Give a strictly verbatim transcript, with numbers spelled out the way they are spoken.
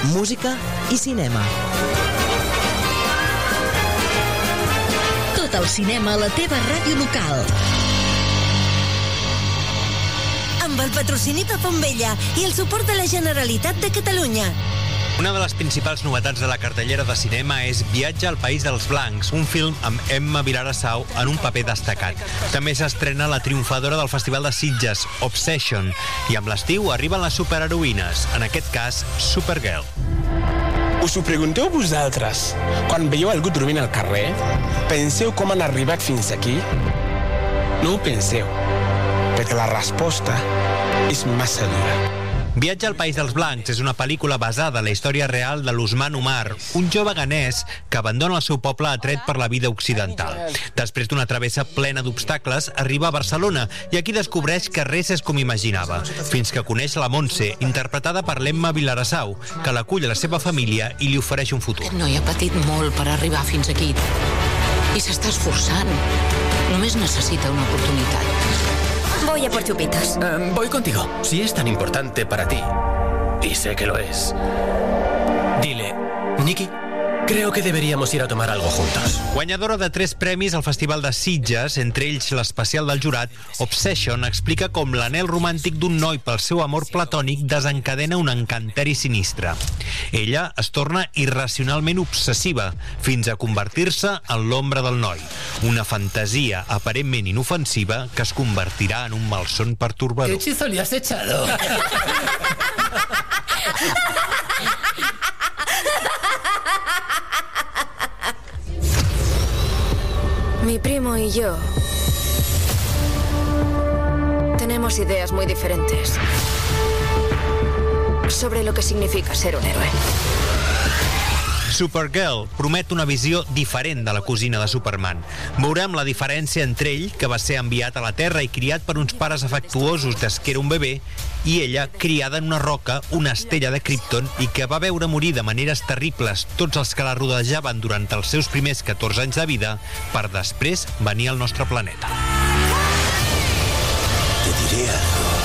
música i cinema. Tot el cinema a la teva ràdio local. Amb el patrocini de Fontvella i el suport de la Generalitat de Catalunya. Una de les principals novetats de la cartellera de cinema és Viatge al País dels Blancs, un film amb Emma Vilarasau en un paper destacat. També s'estrena la triomfadora del Festival de Sitges, Obsession, i amb l'estiu arriben les superheroïnes, en aquest cas Supergirl. Us ho pregunteu vosaltres? Quan veieu algú dormint al carrer, penseu com han arribat fins aquí? No ho penseu, perquè la resposta és massa dura. Viatge al País dels Blancs és una pel·lícula basada en la història real de l'Usman Umar, un jove ghanès que abandona el seu poble atret per la vida occidental. Després d'una travessa plena d'obstacles, arriba a Barcelona i aquí descobreix que res és com imaginava, fins que coneix la Montse, interpretada per l'Emma Vilarasau, que l'acull a la seva família i li ofereix un futur. Aquest noi ha patit molt per arribar fins aquí i s'està esforçant. Només necessita una oportunitat. Voy a por chupitos. Uh, voy contigo. Si es tan importante para ti, y sé que lo es, dile, Nicky, creo que deberíamos ir a tomar algo juntos. Guanyadora de tres premis al Festival de Sitges, entre ells l'especial del jurat, Obsession explica com l'anhel romàntic d'un noi pel seu amor platònic desencadena un encanteri sinistre. Ella es torna irracionalment obsessiva, fins a convertir-se en l'ombra del noi. Una fantasia aparentment inofensiva que es convertirà en un malson pertorbador. ¿Qué hechizo le has echado? Mi primo y yo tenemos ideas muy diferentes sobre lo que significa ser un héroe. Supergirl promet una visió diferent de la cosina de Superman. Veurem la diferència entre ell, que va ser enviat a la Terra i criat per uns pares afectuosos des que era un bebè, i ella, criada en una roca, una estella de Krypton, i que va veure morir de maneres terribles tots els que la rodejaven durant els seus primers catorze anys de vida, per després venir al nostre planeta. Te diré algo.